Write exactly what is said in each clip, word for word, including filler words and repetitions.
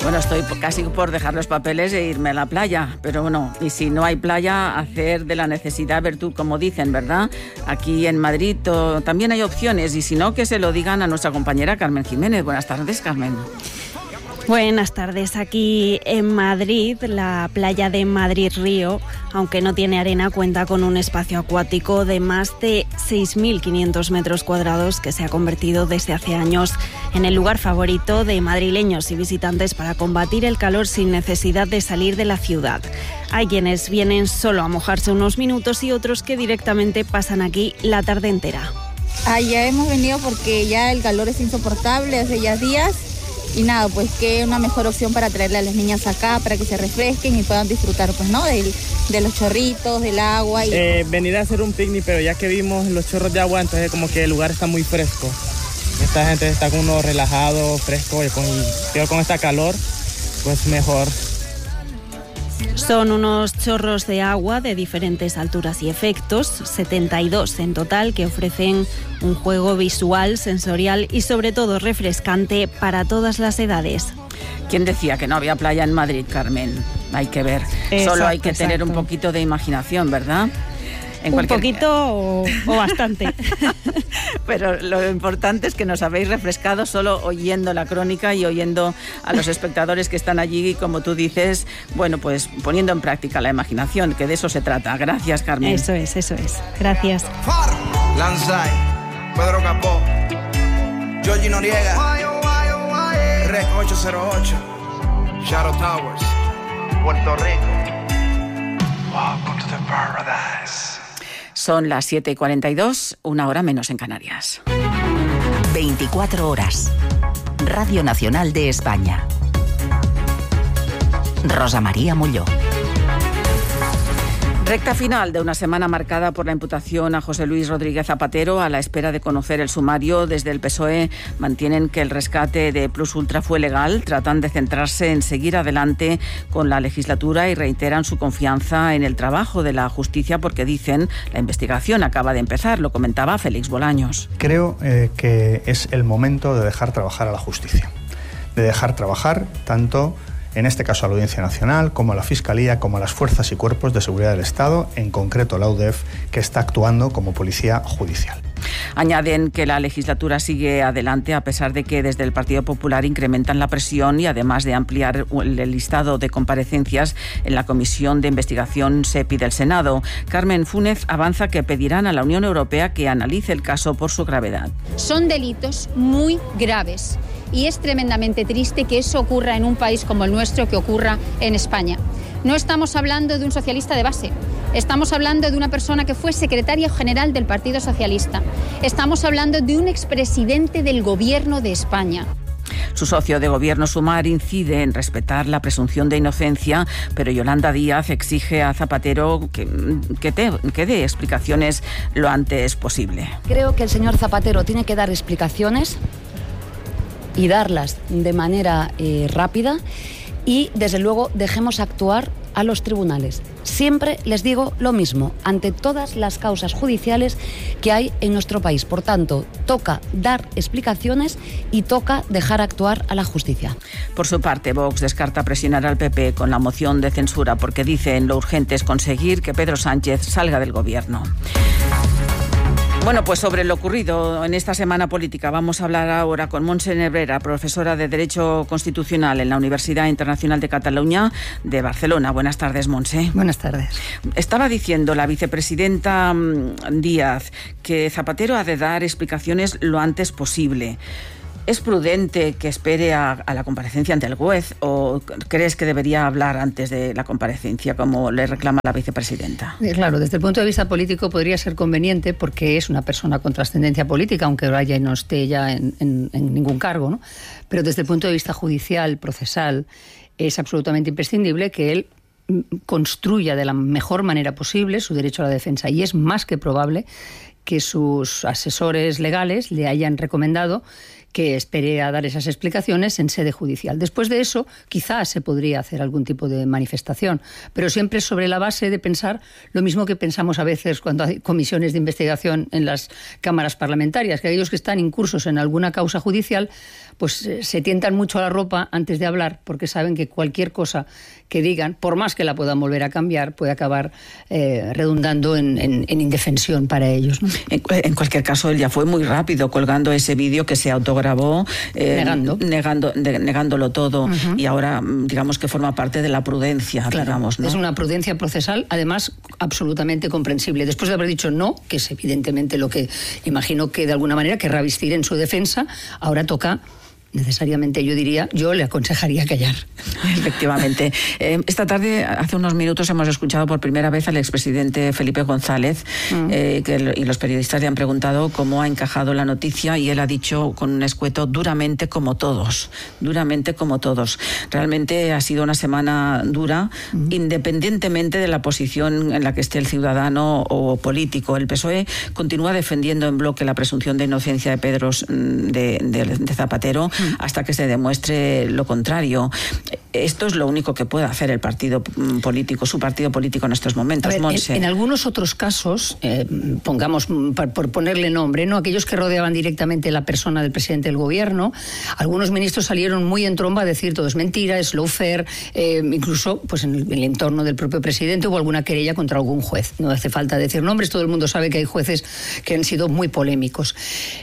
Bueno, estoy casi por dejar los papeles e irme a la playa, pero bueno, y si no hay playa, hacer de la necesidad virtud, como dicen, ¿verdad? Aquí en Madrid to, también hay opciones, y si no, que se lo digan a nuestra compañera Carmen Jiménez. Buenas tardes, Carmen. Buenas tardes. Aquí en Madrid, la playa de Madrid Río, aunque no tiene arena, cuenta con un espacio acuático de más de seis mil quinientos metros cuadrados que se ha convertido desde hace años en el lugar favorito de madrileños y visitantes para combatir el calor sin necesidad de salir de la ciudad. Hay quienes vienen solo a mojarse unos minutos y otros que directamente pasan aquí la tarde entera. Allá hemos venido porque ya el calor es insoportable hace ya días. Y nada, pues que una mejor opción para traerle a las niñas acá, para que se refresquen y puedan disfrutar, pues, ¿no? De, de los chorritos, del agua. Y... Eh, venir a hacer un picnic, pero ya que vimos los chorros de agua, entonces como que el lugar está muy fresco. Esta gente está con uno relajado, fresco, y con, pero con esta calor, pues mejor. Son unos chorros de agua de diferentes alturas y efectos, setenta y dos en total, que ofrecen un juego visual, sensorial y sobre todo refrescante para todas las edades. ¿Quién decía que no había playa en Madrid, Carmen? Hay que ver, exacto, solo hay que tener exacto. un poquito de imaginación, ¿verdad? En un poquito o, o bastante. Pero lo importante es que nos habéis refrescado solo oyendo la crónica y oyendo a los espectadores que están allí y, como tú dices, bueno, pues poniendo en práctica la imaginación, que de eso se trata. Gracias, Carmen. Eso es, eso es. Gracias. Lanzai, Pedro Capó, Georgie Noriega, Rec ocho cero ocho, Shadow Towers, Puerto Rico. Welcome to the paradise. Son las siete y cuarenta y dos, una hora menos en Canarias. veinticuatro horas. Radio Nacional de España. Rosa María Molló. Recta final de una semana marcada por la imputación a José Luis Rodríguez Zapatero. A la espera de conocer el sumario, desde el P S O E mantienen que el rescate de Plus Ultra fue legal, tratan de centrarse en seguir adelante con la legislatura y reiteran su confianza en el trabajo de la justicia porque dicen la investigación acaba de empezar, lo comentaba Félix Bolaños. Creo eh, que es el momento de dejar trabajar a la justicia, de dejar trabajar tanto en este caso a la Audiencia Nacional, como a la Fiscalía, como a las fuerzas y cuerpos de seguridad del Estado, en concreto la U D E F, que está actuando como policía judicial. Añaden que la legislatura sigue adelante a pesar de que desde el Partido Popular incrementan la presión y además de ampliar el listado de comparecencias en la Comisión de Investigación S E P I del Senado. Carmen Fúnez avanza que pedirán a la Unión Europea que analice el caso por su gravedad. Son delitos muy graves. Y es tremendamente triste que eso ocurra en un país como el nuestro, que ocurra en España. No estamos hablando de un socialista de base, estamos hablando de una persona que fue secretaria general del Partido Socialista, estamos hablando de un expresidente del Gobierno de España. Su socio de gobierno, Sumar, incide en respetar la presunción de inocencia, pero Yolanda Díaz exige a Zapatero que, que, te, que dé explicaciones lo antes posible. Creo que el señor Zapatero tiene que dar explicaciones y darlas de manera eh, rápida y, desde luego, dejemos actuar a los tribunales. Siempre les digo lo mismo, ante todas las causas judiciales que hay en nuestro país. Por tanto, toca dar explicaciones y toca dejar actuar a la justicia. Por su parte, Vox descarta presionar al P P con la moción de censura porque dicen lo urgente es conseguir que Pedro Sánchez salga del gobierno. Bueno, pues sobre lo ocurrido en esta semana política vamos a hablar ahora con Montse Nebrera, profesora de Derecho Constitucional en la Universidad Internacional de Cataluña de Barcelona. Buenas tardes, Montse. Buenas tardes. Estaba diciendo la vicepresidenta Díaz que Zapatero ha de dar explicaciones lo antes posible. ¿Es prudente que espere a, a la comparecencia ante el juez o crees que debería hablar antes de la comparecencia, como le reclama la vicepresidenta? Claro, desde el punto de vista político podría ser conveniente porque es una persona con trascendencia política, aunque vaya y no esté ya en, en, en ningún cargo, ¿no? Pero desde el punto de vista judicial, procesal, es absolutamente imprescindible que él construya de la mejor manera posible su derecho a la defensa, y es más que probable que sus asesores legales le hayan recomendado que espere a dar esas explicaciones en sede judicial. Después de eso, quizás se podría hacer algún tipo de manifestación, pero siempre sobre la base de pensar lo mismo que pensamos a veces cuando hay comisiones de investigación en las cámaras parlamentarias, que aquellos que están incursos en alguna causa judicial pues eh, se tientan mucho a la ropa antes de hablar, porque saben que cualquier cosa que digan, por más que la puedan volver a cambiar, puede acabar eh, redundando en, en, en indefensión para ellos, ¿no? En, en cualquier caso, él ya fue muy rápido colgando ese vídeo que se autograbó, eh, negando. negando de, negándolo todo, uh-huh. y ahora digamos que forma parte de la prudencia, claro, digamos, ¿no? Es una prudencia procesal, además absolutamente comprensible. Después de haber dicho no, que es evidentemente lo que imagino que de alguna manera querrá vestir en su defensa, ahora toca necesariamente, yo diría, yo le aconsejaría callar. Efectivamente. Eh, esta tarde, hace unos minutos, hemos escuchado por primera vez al expresidente Felipe González, mm. eh, que el, y los periodistas le han preguntado cómo ha encajado la noticia, y él ha dicho con un escueto: duramente como todos, duramente como todos. Realmente ha sido una semana dura, mm. independientemente de la posición en la que esté el ciudadano o político. El P S O E continúa defendiendo en bloque la presunción de inocencia de Pedro de, de, de Zapatero, hasta que se demuestre lo contrario. Esto es lo único que puede hacer el partido político, su partido político en estos momentos. A ver, Monse. En, en algunos otros casos, eh, pongamos, por, por ponerle nombre, ¿no?, aquellos que rodeaban directamente la persona del presidente del gobierno, algunos ministros salieron muy en tromba a decir todo es mentira, es lawfare, eh, incluso pues en el, en el entorno del propio presidente hubo alguna querella contra algún juez. No hace falta decir nombres, todo el mundo sabe que hay jueces que han sido muy polémicos.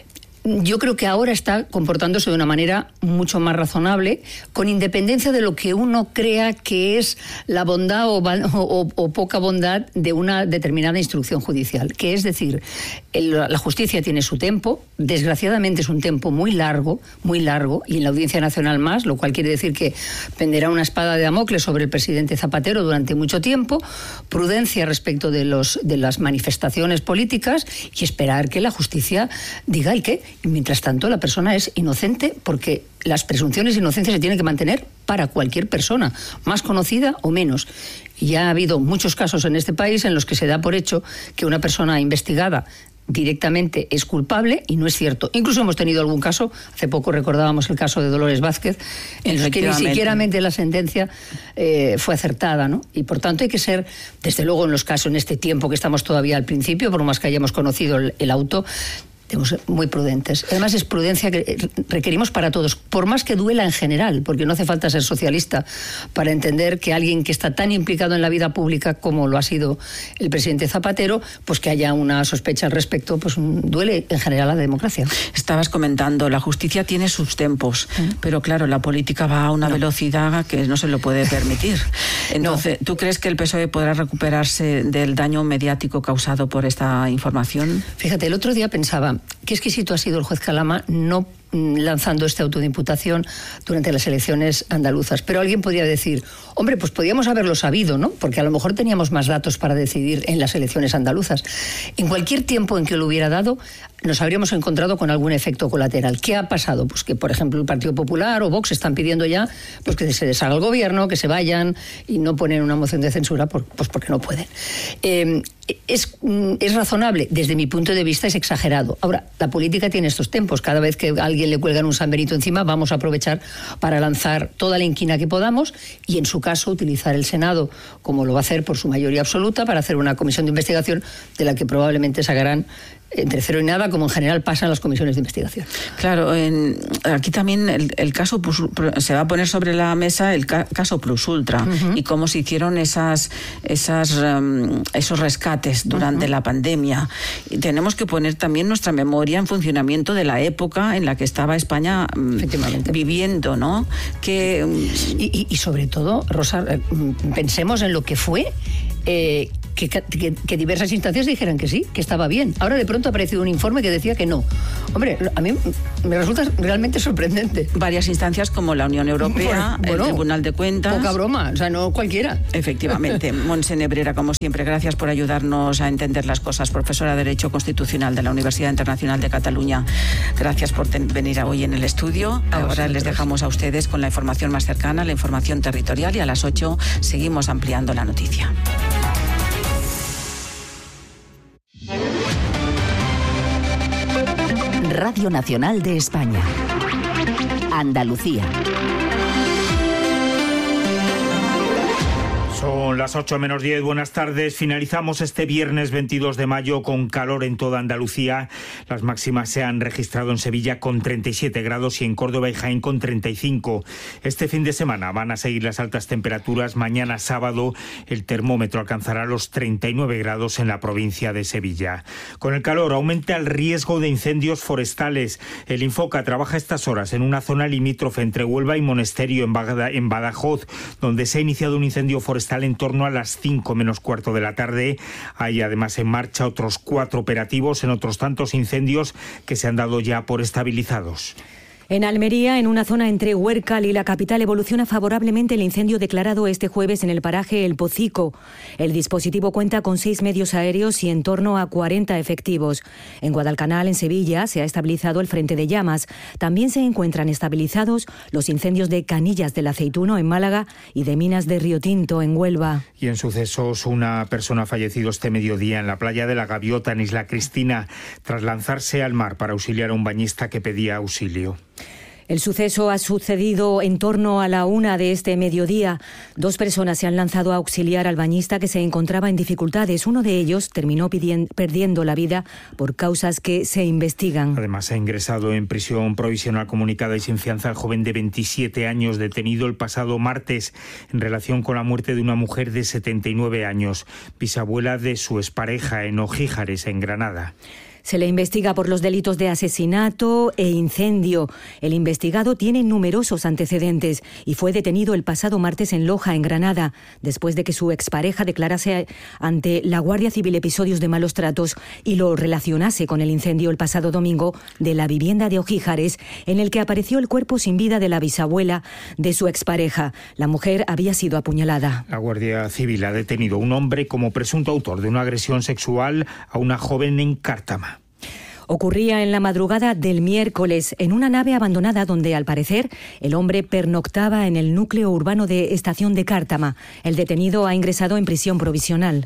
Yo creo que ahora está comportándose de una manera mucho más razonable, con independencia de lo que uno crea que es la bondad o, o, o poca bondad de una determinada instrucción judicial. Que es decir, el, la justicia tiene su tiempo, desgraciadamente es un tiempo muy largo, muy largo, y en la Audiencia Nacional más, lo cual quiere decir que penderá una espada de Damocles sobre el presidente Zapatero durante mucho tiempo, prudencia respecto de, los, de las manifestaciones políticas y esperar que la justicia diga el qué. Y mientras tanto, la persona es inocente, porque las presunciones de inocencia se tienen que mantener para cualquier persona, más conocida o menos. Y ya ha habido muchos casos en este país en los que se da por hecho que una persona investigada directamente es culpable, y no es cierto. Incluso hemos tenido algún caso, hace poco recordábamos el caso de Dolores Vázquez, en el que ni siquiera la sentencia eh, fue acertada, ¿no? Y por tanto hay que ser, desde luego en los casos, en este tiempo que estamos todavía al principio, por más que hayamos conocido el, el auto, tenemos que ser muy prudentes. Además, es prudencia que requerimos para todos, por más que duela en general, porque no hace falta ser socialista para entender que alguien que está tan implicado en la vida pública como lo ha sido el presidente Zapatero, pues que haya una sospecha al respecto, pues duele en general a la democracia. Estabas comentando, la justicia tiene sus tempos, ¿Mm? pero claro, la política va a una no. velocidad que no se lo puede permitir. Entonces, no. ¿tú crees que el P S O E podrá recuperarse del daño mediático causado por esta información? Fíjate, el otro día pensaba, qué exquisito ha sido el juez Calama no lanzando este auto de imputación durante las elecciones andaluzas. Pero alguien podría decir, hombre, pues podíamos haberlo sabido, ¿no? Porque a lo mejor teníamos más datos para decidir en las elecciones andaluzas. En cualquier tiempo en que lo hubiera dado, nos habríamos encontrado con algún efecto colateral. ¿Qué ha pasado? Pues que, por ejemplo, el Partido Popular o Vox están pidiendo ya pues que se deshaga el gobierno, que se vayan, y no ponen una moción de censura por, pues porque no pueden. Eh, es, es razonable, desde mi punto de vista es exagerado. Ahora, la política tiene estos tiempos. Cada vez que alguien le cuelgan un San Benito encima, vamos a aprovechar para lanzar toda la inquina que podamos y, en su caso, utilizar el Senado, como lo va a hacer por su mayoría absoluta, para hacer una comisión de investigación de la que probablemente sacarán entre cero y nada, como en general pasa en las comisiones de investigación. Claro, en, aquí también el, el caso plus, se va a poner sobre la mesa el ca, caso Plus Ultra, uh-huh. y cómo se hicieron esas, esas um, esos rescates durante uh-huh. la pandemia. Y tenemos que poner también nuestra memoria en funcionamiento de la época en la que estaba España um, viviendo, ¿no? Que um, y, y, y sobre todo, Rosa, pensemos en lo que fue. Eh, Que, que, que diversas instancias dijeran que sí, que estaba bien. Ahora de pronto ha aparecido un informe que decía que no. Hombre, a mí me resulta realmente sorprendente. Varias instancias como la Unión Europea, bueno, el Tribunal de Cuentas. Poca broma, o sea, no cualquiera. Efectivamente. Monse Nebrera, como siempre, gracias por ayudarnos a entender las cosas. Profesora de Derecho Constitucional de la Universidad Internacional de Cataluña. Gracias por ten- venir hoy en el estudio. A Ahora vosotros. Les dejamos a ustedes con la información más cercana, la información territorial, y a las ocho seguimos ampliando la noticia. Radio Nacional de España. Andalucía. Son las ocho menos diez, buenas tardes. Finalizamos este viernes veintidós de mayo con calor en toda Andalucía. Las máximas se han registrado en Sevilla con treinta y siete grados y en Córdoba y Jaén con treinta y cinco. Este fin de semana van a seguir las altas temperaturas. Mañana sábado el termómetro alcanzará los treinta y nueve grados en la provincia de Sevilla. Con el calor aumenta el riesgo de incendios forestales. El Infoca trabaja estas horas en una zona limítrofe entre Huelva y Monesterio, en Badajoz, donde se ha iniciado un incendio forestal en torno a las cinco menos cuarto de la tarde. Hay además en marcha otros cuatro operativos en otros tantos incendios que se han dado ya por estabilizados. En Almería, en una zona entre Huércal y la capital, evoluciona favorablemente el incendio declarado este jueves en el paraje El Pocico. El dispositivo cuenta con seis medios aéreos y en torno a cuarenta efectivos. En Guadalcanal, en Sevilla, se ha estabilizado el frente de llamas. También se encuentran estabilizados los incendios de Canillas del Aceituno, en Málaga, y de Minas de Río Tinto, en Huelva. Y en sucesos, una persona ha fallecido este mediodía en la playa de la Gaviota, en Isla Cristina, tras lanzarse al mar para auxiliar a un bañista que pedía auxilio. El suceso ha sucedido en torno a la una de este mediodía. Dos personas se han lanzado a auxiliar al bañista que se encontraba en dificultades. Uno de ellos terminó pidiendo, perdiendo la vida por causas que se investigan. Además, ha ingresado en prisión provisional comunicada y sin fianza el joven de veintisiete años detenido el pasado martes en relación con la muerte de una mujer de setenta y nueve años, bisabuela de su expareja en Ojíjares, en Granada. Se le investiga por los delitos de asesinato e incendio. El investigado tiene numerosos antecedentes y fue detenido el pasado martes en Loja, en Granada, después de que su expareja declarase ante la Guardia Civil episodios de malos tratos y lo relacionase con el incendio el pasado domingo de la vivienda de Ojíjares, en el que apareció el cuerpo sin vida de la bisabuela de su expareja. La mujer había sido apuñalada. La Guardia Civil ha detenido a un hombre como presunto autor de una agresión sexual a una joven en Cártama. Ocurría en la madrugada del miércoles en una nave abandonada donde, al parecer, el hombre pernoctaba en el núcleo urbano de Estación de Cártama. El detenido ha ingresado en prisión provisional.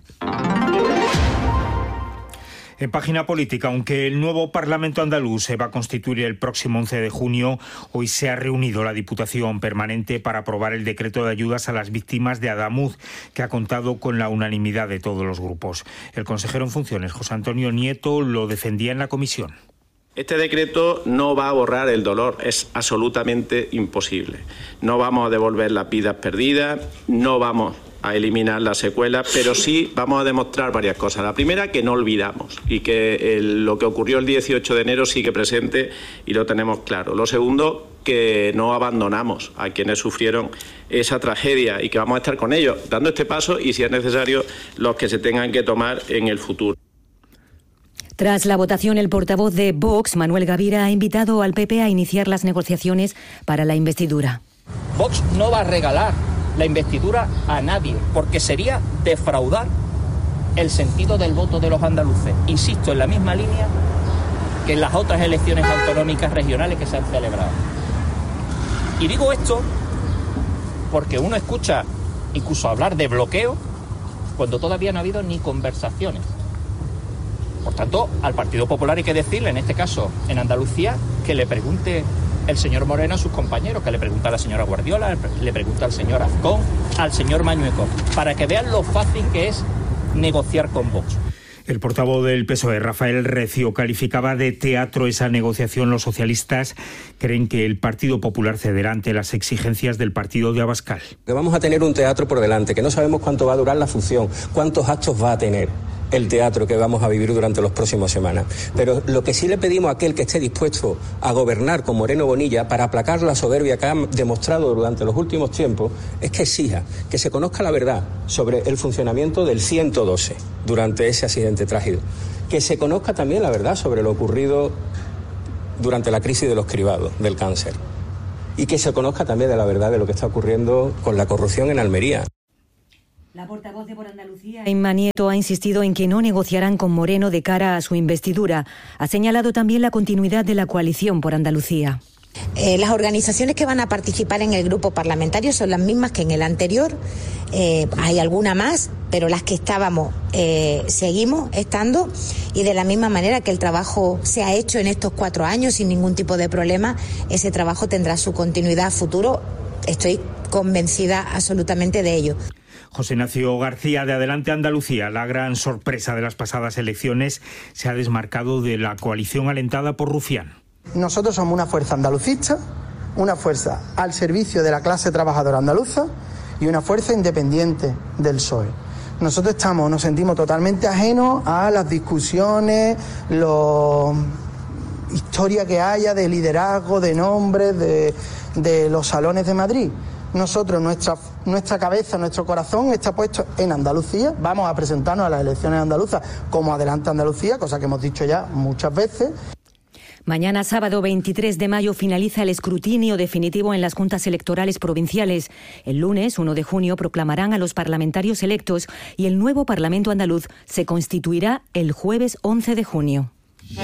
En página política, aunque el nuevo Parlamento andaluz se va a constituir el próximo once de junio, hoy se ha reunido la Diputación Permanente para aprobar el decreto de ayudas a las víctimas de Adamuz, que ha contado con la unanimidad de todos los grupos. El consejero en funciones, José Antonio Nieto, lo defendía en la comisión. Este decreto no va a borrar el dolor, es absolutamente imposible. No vamos a devolver las vidas perdidas, no vamos a eliminar las secuelas, pero sí vamos a demostrar varias cosas. La primera, que no olvidamos y que el, lo que ocurrió el dieciocho de enero sigue presente y lo tenemos claro. Lo segundo, que no abandonamos a quienes sufrieron esa tragedia y que vamos a estar con ellos, dando este paso y, si es necesario, los que se tengan que tomar en el futuro. Tras la votación, el portavoz de Vox, Manuel Gavira, ha invitado al P P a iniciar las negociaciones para la investidura. Vox no va a regalar la investidura a nadie, porque sería defraudar el sentido del voto de los andaluces. Insisto, en la misma línea que en las otras elecciones autonómicas regionales que se han celebrado. Y digo esto porque uno escucha incluso hablar de bloqueo cuando todavía no ha habido ni conversaciones. Por tanto, al Partido Popular hay que decirle, en este caso en Andalucía, que le pregunte el señor Moreno a sus compañeros, que le pregunta a la señora Guardiola, le pregunta al señor Azcón, al señor Mañueco, para que vean lo fácil que es negociar con Vox. El portavoz del P S O E, Rafael Recio, calificaba de teatro esa negociación. Los socialistas creen que el Partido Popular cederá ante las exigencias del partido de Abascal. Que vamos a tener un teatro por delante, que no sabemos cuánto va a durar la función, cuántos actos va a tener el teatro que vamos a vivir durante los próximos semanas. Pero lo que sí le pedimos a aquel que esté dispuesto a gobernar con Moreno Bonilla para aplacar la soberbia que han demostrado durante los últimos tiempos es que exija que se conozca la verdad sobre el funcionamiento del ciento doce durante ese accidente trágico. Que se conozca también la verdad sobre lo ocurrido durante la crisis de los cribados del cáncer. Y que se conozca también de la verdad de lo que está ocurriendo con la corrupción en Almería. La portavoz de Por Andalucía, Inma Nieto, ha insistido en que no negociarán con Moreno de cara a su investidura. Ha señalado también la continuidad de la coalición por Andalucía. Eh, las organizaciones que van a participar en el grupo parlamentario son las mismas que en el anterior. Eh, hay alguna más, pero las que estábamos eh, seguimos estando, y de la misma manera que el trabajo se ha hecho en estos cuatro años sin ningún tipo de problema, ese trabajo tendrá su continuidad a futuro. Estoy convencida absolutamente de ello. José Ignacio García, de Adelante Andalucía. La gran sorpresa de las pasadas elecciones se ha desmarcado de la coalición alentada por Rufián. Nosotros somos una fuerza andalucista, una fuerza al servicio de la clase trabajadora andaluza y una fuerza independiente del P S O E. Nosotros estamos, nos sentimos totalmente ajenos a las discusiones, la historia que haya de liderazgo, de nombres, de, de los salones de Madrid. Nosotros, nuestra, nuestra cabeza, nuestro corazón está puesto en Andalucía. Vamos a presentarnos a las elecciones andaluzas como Adelante Andalucía, cosa que hemos dicho ya muchas veces. Mañana, sábado veintitrés de mayo, finaliza el escrutinio definitivo en las juntas electorales provinciales. El lunes, uno de junio, proclamarán a los parlamentarios electos y el nuevo Parlamento andaluz se constituirá el jueves once de junio.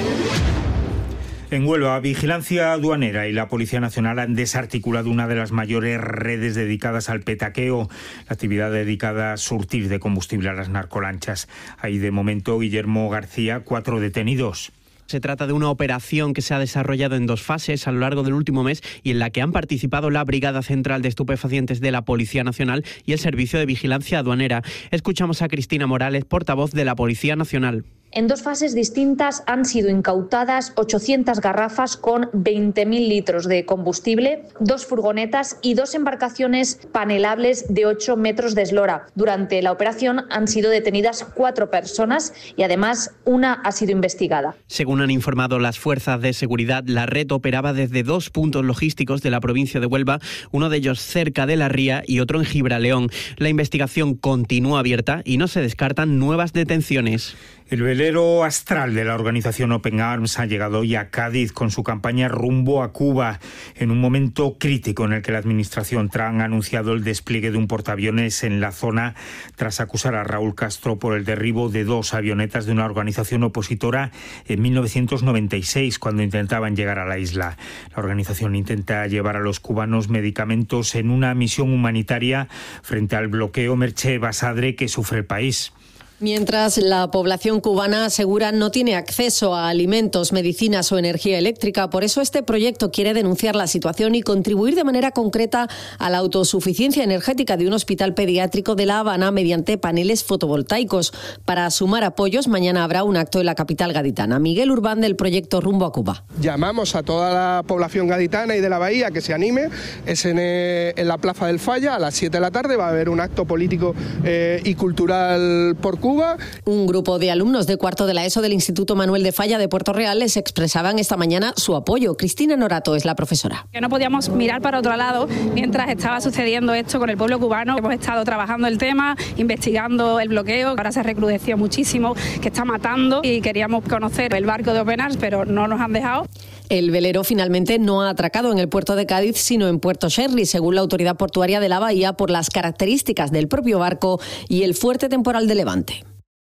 En Huelva, Vigilancia Aduanera y la Policía Nacional han desarticulado una de las mayores redes dedicadas al petaqueo, la actividad dedicada a surtir de combustible a las narcolanchas. Hay de momento, Guillermo García, cuatro detenidos. Se trata de una operación que se ha desarrollado en dos fases a lo largo del último mes y en la que han participado la Brigada Central de Estupefacientes de la Policía Nacional y el Servicio de Vigilancia Aduanera. Escuchamos a Cristina Morales, portavoz de la Policía Nacional. En dos fases distintas han sido incautadas ochocientas garrafas con veinte mil litros de combustible, dos furgonetas y dos embarcaciones panelables de ocho metros de eslora. Durante la operación han sido detenidas cuatro personas y además una ha sido investigada. Según han informado las fuerzas de seguridad, la red operaba desde dos puntos logísticos de la provincia de Huelva, uno de ellos cerca de La Ría y otro en Gibraleón. La investigación continúa abierta y no se descartan nuevas detenciones. El velero Astral de la organización Open Arms ha llegado hoy a Cádiz con su campaña rumbo a Cuba, en un momento crítico en el que la administración Trump ha anunciado el despliegue de un portaaviones en la zona tras acusar a Raúl Castro por el derribo de dos avionetas de una organización opositora en mil novecientos noventa y seis, cuando intentaban llegar a la isla. La organización intenta llevar a los cubanos medicamentos en una misión humanitaria frente al bloqueo Merche Basadre que sufre el país. Mientras la población cubana asegura no tiene acceso a alimentos, medicinas o energía eléctrica, por eso este proyecto quiere denunciar la situación y contribuir de manera concreta a la autosuficiencia energética de un hospital pediátrico de La Habana mediante paneles fotovoltaicos. Para sumar apoyos, mañana habrá un acto en la capital gaditana. Miguel Urbán, del proyecto Rumbo a Cuba. Llamamos a toda la población gaditana y de la bahía que se anime. Es en, eh, en la Plaza del Falla a las siete de la tarde. Va a haber un acto político eh, y cultural por Cuba. Cuba. Un grupo de alumnos de cuarto de la ESO del Instituto Manuel de Falla de Puerto Real les expresaban esta mañana su apoyo. Cristina Norato es la profesora. Que no podíamos mirar para otro lado mientras estaba sucediendo esto con el pueblo cubano. Hemos estado trabajando el tema, investigando el bloqueo, ahora se recrudeció muchísimo, que está matando, y queríamos conocer el barco de Open Arms, pero no nos han dejado. El velero finalmente no ha atracado en el puerto de Cádiz, sino en Puerto Sherry, según la autoridad portuaria de la bahía, por las características del propio barco y el fuerte temporal de levante.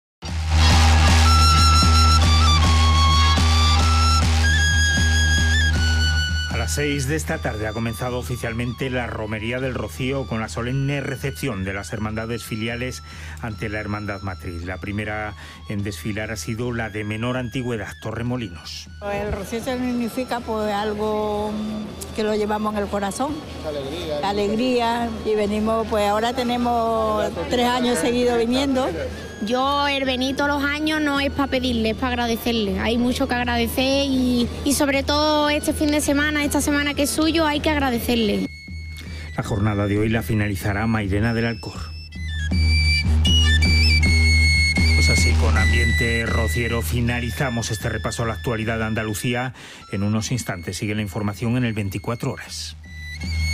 A las seis de esta tarde ha comenzado oficialmente la Romería del Rocío con la solemne recepción de las hermandades filiales ante la Hermandad Matriz. La primera en desfilar ha sido la de menor antigüedad, Torremolinos. El Rocío significa pues algo que lo llevamos en el corazón. Alegría. Alegría. Y venimos, pues ahora tenemos tres años seguidos viniendo. Yo el venir todos los años no es para pedirle, es para agradecerle. Hay mucho que agradecer y, y sobre todo este fin de semana, esta semana que es suyo, hay que agradecerle. La jornada de hoy la finalizará Mairena del Alcor. Pues así, con ambiente rociero, finalizamos este repaso a la actualidad de Andalucía. En unos instantes sigue la información en el veinticuatro horas.